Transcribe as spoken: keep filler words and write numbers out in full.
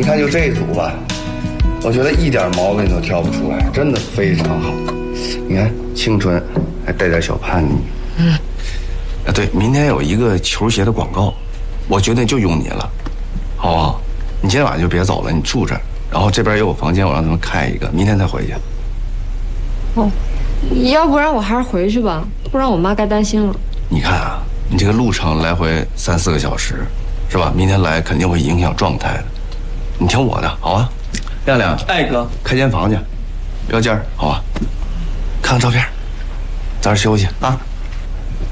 看就这一组吧，我觉得一点毛病都挑不出来，真的非常好。你看青春，还带点小叛逆。 嗯。啊，对，明天有一个球鞋的广告，我决定就用你了，好不好？你今天晚上就别走了，你住这儿，然后这边有我房间，我让他们开一个，明天再回去。 哦，要不然我还是回去吧，不然我妈该担心了。 你看啊，你这个路程来回三四个小时，是吧？明天来肯定会影响状态的。你听我的，好吧？亮亮， 哎哥， 开间房去，标间，好吧？看看照片，早点休息啊。